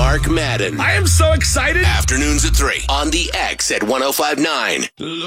Mark Madden. I am so excited. Afternoons at 3 on the X at 105.9.